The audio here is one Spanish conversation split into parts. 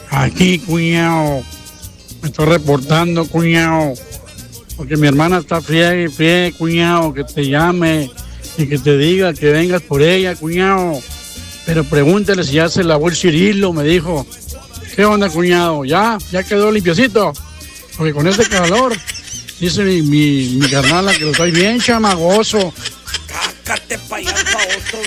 Aquí, cuñado. Me estoy reportando, cuñado. Porque mi hermana está friegue, cuñado. Que te llame y que te diga que vengas por ella, cuñado. Pero pregúntale si ya se lavó el Cirilo, me dijo. ¿Qué onda, cuñado? ¿Ya quedó limpiecito? Porque con este calor, dice mi carnala que lo estoy bien chamagoso. Cácate pa' allá, baboso.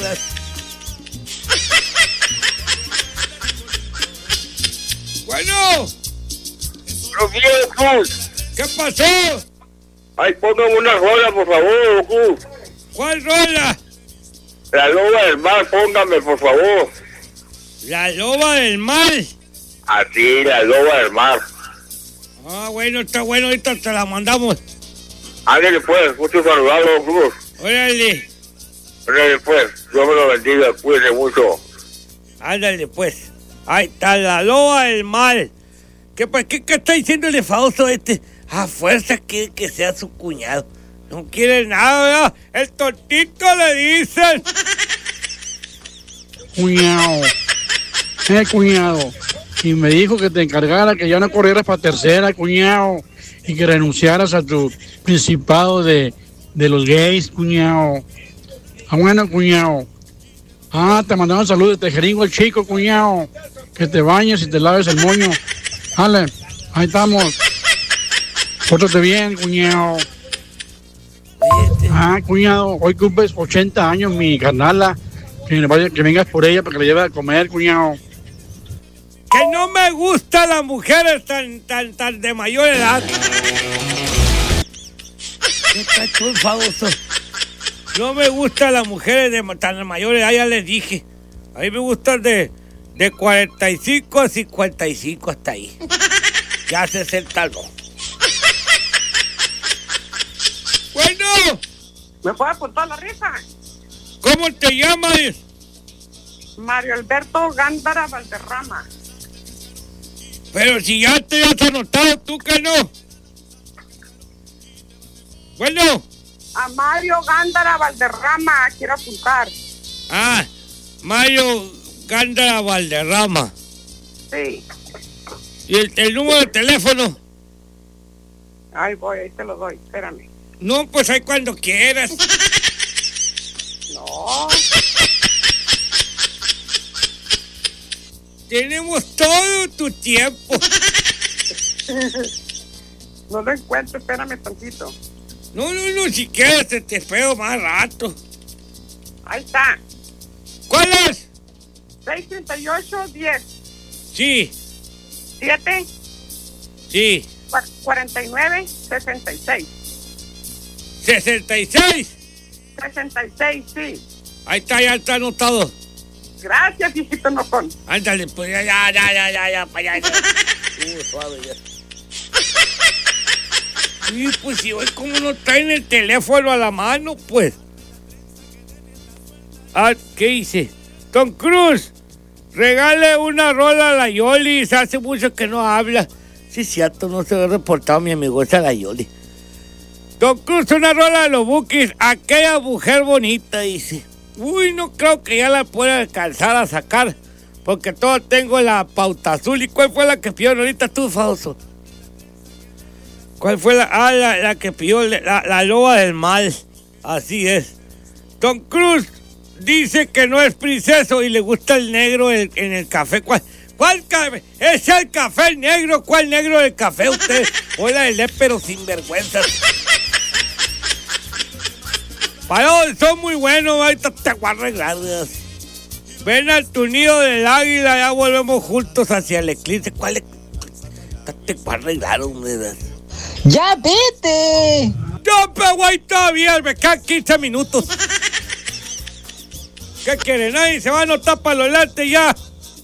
Bueno. Buenos días, Cruz. ¿Qué pasó? Ay, póngame una rola, por favor, Cruz. ¿Cuál rola? La loba del mar, póngame, por favor. La loba del mar. Así, la loba del mar. Ah, bueno, está bueno, ahorita te la mandamos. Ándale pues, mucho saludado, Cruz. Órale. Ándale pues, Dios me lo bendiga, cuídese mucho. Ándale pues. Ahí está la loba del mar. ¿Qué está diciendo el enfadoso este? A fuerza quiere que sea su cuñado. No quiere nada, ¿verdad? El tontito le dicen. Cuñado. Cuñado. Y me dijo que te encargara que ya no corrieras para tercera, cuñado. Y que renunciaras a tu principado de los gays, cuñado. Ah, bueno, cuñado. Ah, te mandaron saludos de Tejeringo el chico, cuñado. Que te bañes y te laves el moño. Dale, ahí estamos. Pórtate bien, cuñado. Ah, cuñado, hoy cumples 80 años, mi carnala. Que vengas por ella para que le lleves a comer, cuñado. Que no me gustan las mujeres tan de mayor edad. ¿Qué cacho enfadoso? No me gustan las mujeres tan de mayor edad, ya les dije. A mí me gustan de 45 a 55 hasta ahí. Ya 60 no. Bueno. ¿Me puede apuntar la rifa? ¿Cómo te llamas? Mario Alberto Gándara Valderrama. Pero si ya te has anotado, tú que no. Bueno. A Mario Gándara Valderrama, quiero apuntar. Ah, Mario Gándara Valderrama. Sí. ¿Y el número de teléfono? Ahí voy, ahí te lo doy, espérame. No, pues ahí cuando quieras. No. Tenemos todo tu tiempo. No lo encuentro, espérame tantito. No, si quieres te espero más rato. Ahí está. ¿Cuál es? 638-10. Sí. 7. Sí. 49-66. 66. 66, sí. Ahí está, ya está anotado. Gracias, hijito Nocón. Ándale, pues ya, para allá. Suave ya. Sí, pues si hoy como no traen el teléfono a la mano, pues. Ah, ¿qué hice? Tom Cruise, regale una rola a la Yoli, hace mucho que no habla. Sí, es cierto, no se ha reportado mi amigo esa la Yoli. Tom Cruise, una rola de los Bukis, aquella mujer bonita, dice. Uy, no creo que ya la pueda alcanzar a sacar, porque todo tengo la pauta azul. ¿Y cuál fue la que pidió ahorita tú, Fausto? ¿Cuál fue la que pidió la loba del mal? Así es. Tom Cruise dice que no es princeso y le gusta el negro en el café. ¿Cuál café? ¿Es el café negro? ¿Cuál negro del café usted? Hola, el pero sinvergüenzas. Son muy buenos, ahorita te voy a arreglar. Ven al tu nido del águila, ya volvemos juntos hacia el eclipse. ¿Cuál es? Te voy a arreglar, hombre. ¡Ya vete! No, pero güey, todavía me quedan 15 minutos. ¿Qué quieren? Nadie se va a anotar para lo delante ya.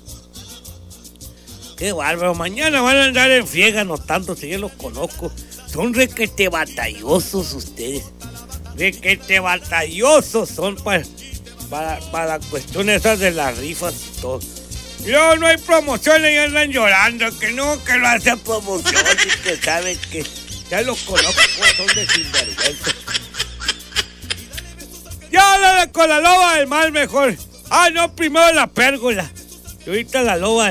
Qué bárbaro, mañana van a andar en friega anotándose, yo los conozco. Son requete batallosos ustedes. Requete batallosos son para cuestiones esas de las rifas y todo. Y luego no hay promociones y andan llorando, que no hacen promociones, que saben que ya los conozco, son de sinvergüenza. Ya dale con la loba del mal mejor. Ah, no, primero la pérgola. Y ahorita la loba